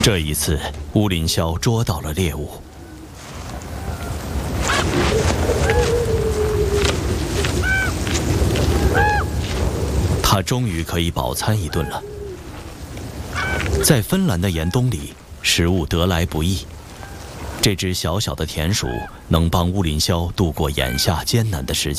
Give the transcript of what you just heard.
这一次，乌林霄捉到了猎物。他终于可以饱餐一顿了。在芬兰的严冬里，食物得来不易。这只小小的田鼠能帮乌林霄度过眼下艰难的时节。